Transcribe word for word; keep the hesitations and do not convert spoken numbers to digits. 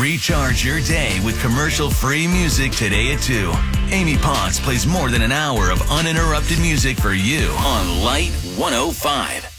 Recharge your day with commercial-free music today at two. Amy Potts plays more than an hour of uninterrupted music for you on Light one oh five.